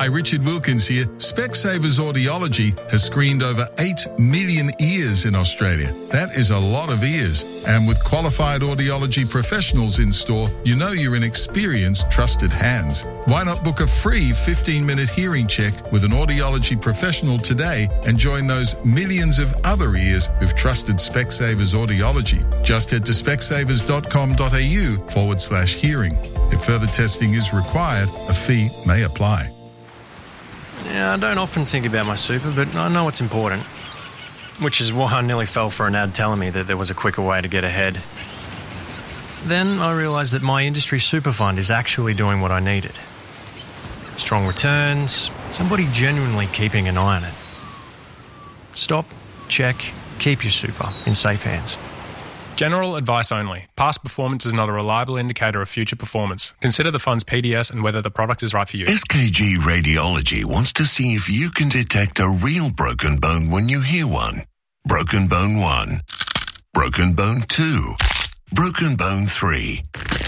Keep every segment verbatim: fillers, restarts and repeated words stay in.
Richard Wilkins here. Specsavers Audiology has screened over eight million ears in Australia. That is a lot of ears. And with qualified audiology professionals in store, you know you're in experienced, trusted hands. Why not book a free fifteen-minute hearing check with an audiology professional today and join those millions of other ears who've trusted Specsavers Audiology? Just head to specsavers.com.au forward slash hearing. If further testing is required, a fee may apply. Yeah, I don't often think about my super, but I know it's important. Which is why I nearly fell for an ad telling me that there was a quicker way to get ahead. Then I realised that my industry super fund is actually doing what I needed. Strong returns, somebody genuinely keeping an eye on it. Stop, check, keep your super in safe hands. General advice only. Past performance is not a reliable indicator of future performance. Consider the fund's P D S and whether the product is right for you. S K G Radiology wants to see if you can detect a real broken bone when you hear one. Broken bone one. Broken bone two. Broken bone three.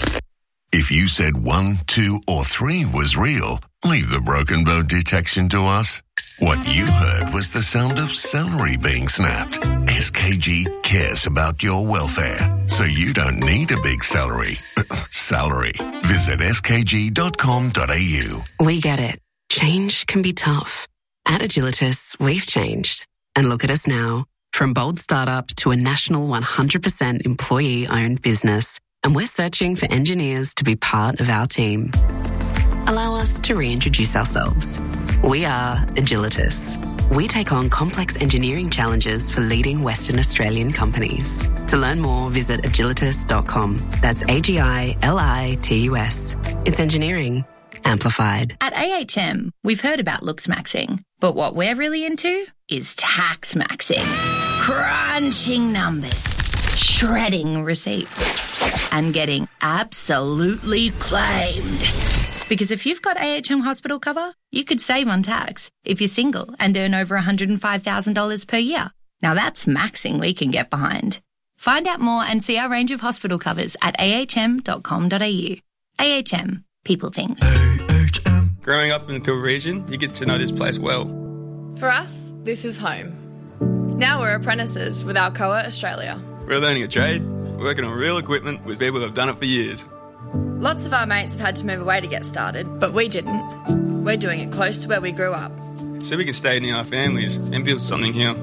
If you said one, two, or three was real, leave the broken bone detection to us. What you heard was the sound of celery being snapped. S K G cares about your welfare, so you don't need a big celery. Salary. Visit s k g dot com dot a u. We get it. Change can be tough. At Agilitas, we've changed. And look at us now. From bold startup to a national one hundred percent employee-owned business. And we're searching for engineers to be part of our team. Allow us to reintroduce ourselves. We are Agilitas. We take on complex engineering challenges for leading Western Australian companies. To learn more, visit agilitas dot com. That's A G I L I T U S. It's engineering amplified. At A H M, we've heard about looks maxing, but what we're really into is tax maxing. Crunching numbers, shredding receipts, and getting absolutely claimed. Because if you've got A H M hospital cover, you could save on tax if you're single and earn over one hundred five thousand dollars per year. Now that's maxing we can get behind. Find out more and see our range of hospital covers at a h m dot com dot a u. A H M. People things. A H M. Growing up in the Pilbara region, you get to know this place well. For us, this is home. Now we're apprentices with Alcoa Australia. We're learning a trade, working on real equipment with people that have done it for years. Lots of our mates have had to move away to get started, but we didn't. We're doing it close to where we grew up. So we can stay near our families and build something here.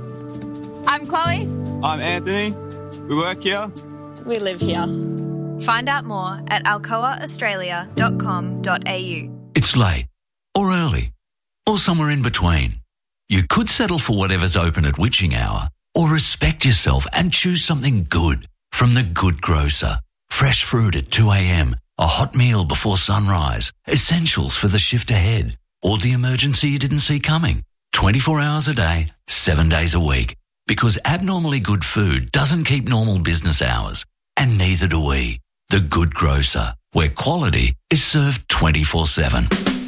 I'm Chloe. I'm Anthony. We work here. We live here. Find out more at alcoa australia dot com dot a u. It's late, or early, or somewhere in between. You could settle for whatever's open at witching hour, or respect yourself and choose something good from The Good Grocer. Fresh fruit at two a.m, a hot meal before sunrise, essentials for the shift ahead, or the emergency you didn't see coming. twenty-four hours a day, seven days a week. Because abnormally good food doesn't keep normal business hours, and neither do we. The Good Grocer, where quality is served twenty-four seven.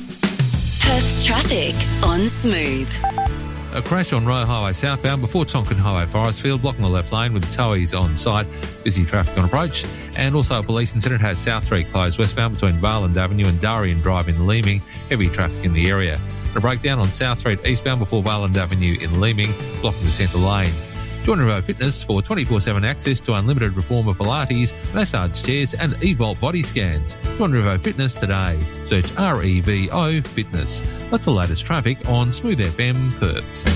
Perth's traffic on Smooth. A crash on Roe Highway southbound before Tonkin Highway Forestfield, blocking the left lane with the towies on site. Busy traffic on approach. And also a police incident has South Street closed westbound between Varland Avenue and Darien Drive in Leeming. Heavy traffic in the area. And a breakdown on South Street eastbound before Varland Avenue in Leeming, blocking the centre lane. Join Revo Fitness for twenty-four seven access to unlimited Reformer Pilates, massage chairs and eVolt body scans. Join Revo Fitness today. Search R E V O Fitness. That's the latest traffic on Smooth F M Perth.